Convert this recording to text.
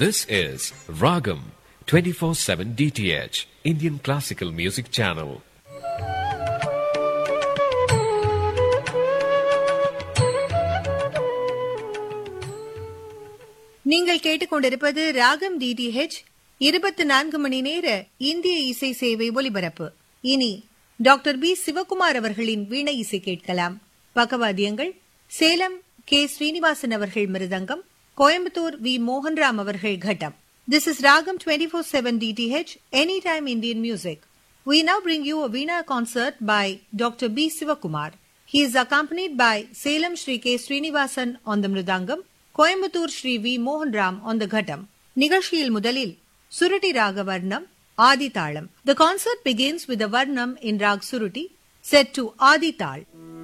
This is Ragam 24/7 DTH Indian Classical Music Channel. நீங்கள் கேட்டுக்கொண்டிருப்பது ராகம் DTH 24 மணி நேர இந்திய இசை சேவை ஒலிபரப்பு. இனி டாக்டர் பி சிவகுமார் அவர்களின் வீணை இசை கேட்கலாம். பக்கவாத்தியங்கள் சேலம் கே ஸ்ரீனிவாசன் அவர்கள் மிருதங்கம், கோயம்புத்தூர் வி மோகன்ராம் அவர்கள் கட்டம். This is Ragam 24/7 DTH, Anytime Indian Music. We now bring you a Veena concert by Dr. B. Sivakumar. He is accompanied by Salem Shri K. Srinivasan on the Mridangam, Coimbatore Shri V. Mohan Ram on the Ghattam. நிகழ்ச்சியில் முதலில் சுருட்டி ராக வர்ணம் ஆதி தாளம். The concert begins with a varnam in Rag Suruti set to Adi Tal.